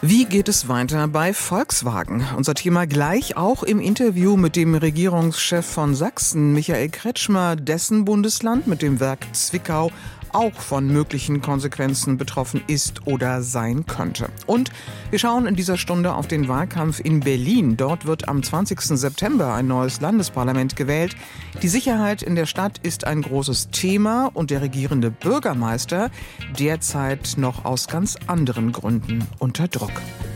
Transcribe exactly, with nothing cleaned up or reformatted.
Wie geht es weiter bei Volkswagen? Unser Thema gleich auch im Interview mit dem Regierungschef von Sachsen, Michael Kretschmer, dessen Bundesland mit dem Werk Zwickau auch von möglichen Konsequenzen betroffen ist oder sein könnte. Und wir schauen in dieser Stunde auf den Wahlkampf in Berlin. Dort wird am zwanzigsten September ein neues Landesparlament gewählt. Die Sicherheit in der Stadt ist ein großes Thema und der regierende Bürgermeister derzeit noch aus ganz anderen Gründen unter Druck.